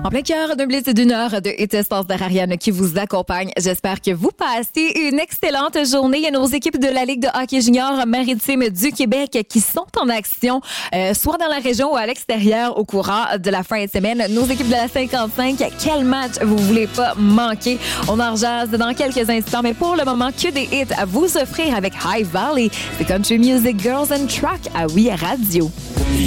En plein cœur d'un blitz d'une heure de Hit Espace de Ariane qui vous accompagne. J'espère que vous passez une excellente journée. Il y a nos équipes de la Ligue de hockey junior maritime du Québec qui sont en action, soit dans la région ou à l'extérieur au courant de la fin de semaine. Nos équipes de la 55, quel match vous voulez pas manquer? On en rejase dans quelques instants, mais pour le moment, que des hits à vous offrir avec High Valley. C'est Country Music Girls and Track à Oui Radio.